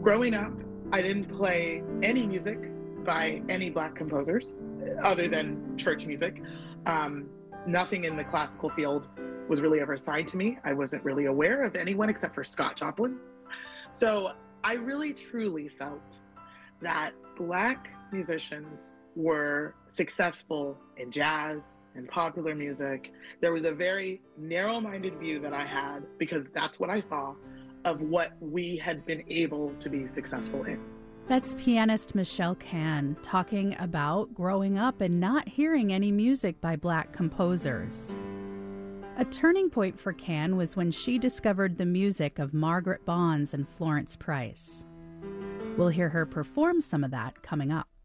Growing up, I didn't play any music by any Black composers other than church music. Nothing in the classical field was really ever assigned to me. I wasn't really aware of anyone except for Scott Joplin. So I really truly felt that Black musicians were successful in jazz and popular music. There was a very narrow-minded view that I had, because that's what I saw, of what we had been able to be successful in. That's pianist Michelle Kann talking about growing up and not hearing any music by Black composers. A turning point for Kann was when she discovered the music of Margaret Bonds and Florence Price. We'll hear her perform some of that coming up.